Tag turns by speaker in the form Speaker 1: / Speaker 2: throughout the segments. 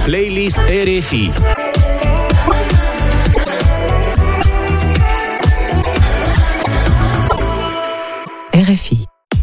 Speaker 1: Playlist RFI.
Speaker 2: RFI.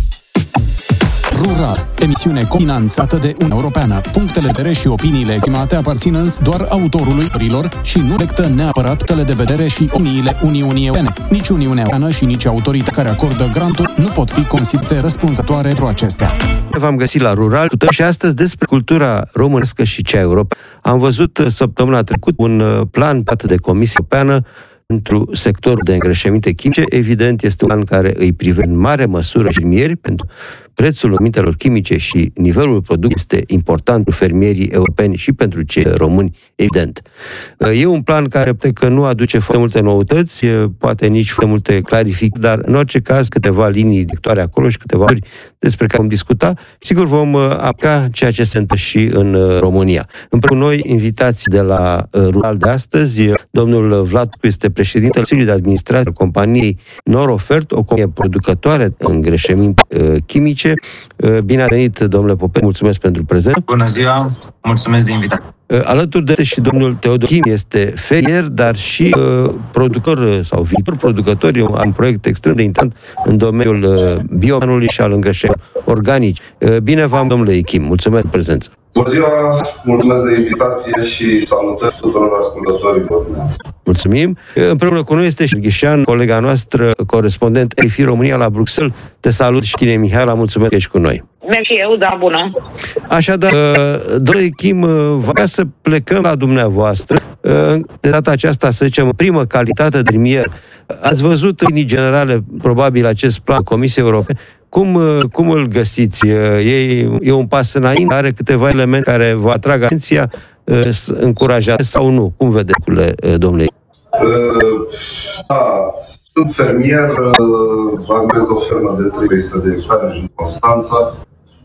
Speaker 3: Rural, emisiune cofinanțată de Uniunea Europeană. Punctele de vedere și opiniile exprimate aparțin însă doar autorului și nu reflectă neapărat punctele de vedere și opiniile Uniunii Europene. Nici Uniunea Europeană și nici autoritatea care acordă granturi nu pot fi considerate răspunzătoare pentru acestea.
Speaker 4: V-am găsit la Rural și astăzi despre cultura românească și cea europeană. Am văzut săptămâna trecută un plan dat de Comisia Europeană pentru sectorul de îngrășăminte chimice. Evident, este un plan care îi privește în mare măsură fermieri, pentru prețul îngrășămintelor chimice și nivelul producției este important pentru fermierii europeni și pentru cei români, evident. E un plan care poate că nu aduce foarte multe noutăți, poate nici foarte multe clarificări, dar în orice caz câteva linii directoare acolo și câteva lucruri despre care vom discuta. Sigur vom aplica ceea ce se întâmplă și în România. Împreună noi, invitații de la Rural de astăzi, domnul Vlad Popescu este președintele Consiliului de Administrație al companiei Norofert, o companie producătoare de îngrășăminte chimice. Bine a venit, domnule Popescu, mulțumesc pentru prezență.
Speaker 5: Bună ziua, mulțumesc de invitație.
Speaker 4: Alături de și domnul Teodor Chim este ferier, dar și producător sau viitor producător. E un proiect extrem de important în domeniul biomanului și al îngrășămintelor organice. Bine v-am, domnule Chim, mulțumesc pentru prezență.
Speaker 6: Bună ziua, mulțumesc de invitație și salutări tuturor ascultătorilor.
Speaker 4: Mulțumim. Împreună cu noi este și Ghișan, colega noastră, corespondent RFI România la Bruxelles. Te salut și tine, Mihaela, mulțumesc că ești cu noi.
Speaker 7: Mersi eu, da, bună.
Speaker 4: Așadar, domnule Chim, vreau să plecăm la dumneavoastră. De data aceasta, să zicem, primă calitate de premier. Ați văzut în linii generale, probabil, acest plan Comisiei Europene. Cum îl găsiți? E un pas înainte? Are câteva elemente care vă atrag atenția? Încurajate sau nu? Cum vedeți, domnule?
Speaker 6: Sunt fermier, angajez o fermă de 300 de hectare în Constanța,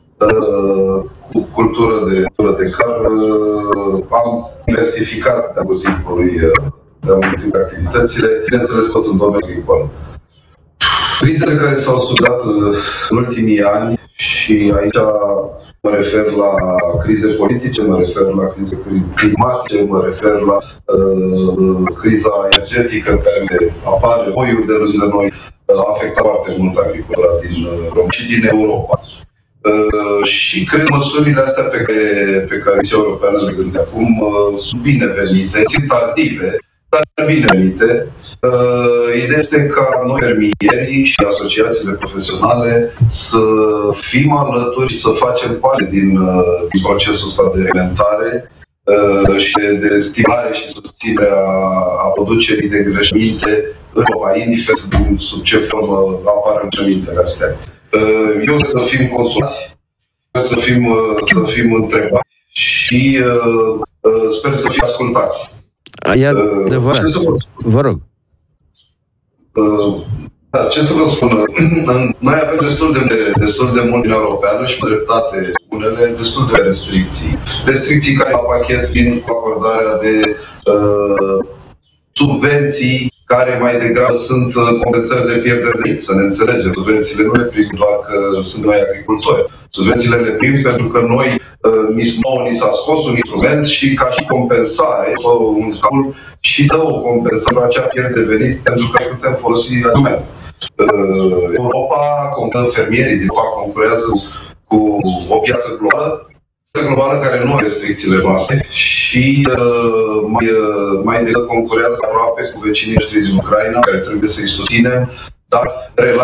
Speaker 6: cu cultură de car. Am diversificat de-a lungul timpului activitățile, bineînțeles tot în domeniul agricol. Crizele care s-au sudat în ultimii ani, și aici mă refer la crize politice, mă refer la crize climatice, mă refer la criza energetică care apare, boiul de lângă noi, a afectat foarte mult agricultura din România și din Europa. Și cred că măsurile astea pe care Comisia Europeană le gândește acum sunt binevenite, sunt tardive, dar binevenite. Ideea este ca noi, fermierii și asociațiile profesionale, să fim alături și să facem parte din procesul ăsta de reglementare și de stimulare și susținere a producerii de îngrășăminte în Europa, indiferent sub ce formă apar îngrășămintele astea. Eu să fim consultați, să fim întrebați și sper să fim ascultați.
Speaker 4: E adevărat. Vă rog.
Speaker 6: Ce să vă spun? Noi avem destul de mult în Europeană și, pe dreptate, unele destul de restricții. Restricții care la pachet vin cu acordarea de subvenții care mai degrabă sunt compensări de pierderi. Să ne înțelegem, subvențiile nu le primim doar că sunt noi agricultori. Subvențiile le primim pentru că noi, ni s-a scos un instrument și ca și compensare, un calcul și dă o compensare pentru acea pierdere de venit pentru că putem folosi argument. Europa, fermierii din Europa concurează cu o piață globală care nu are restricțiile noastre și mai degrabă concurează aproape cu vecinii noștri din Ucraina, care trebuie să-i susținem, dar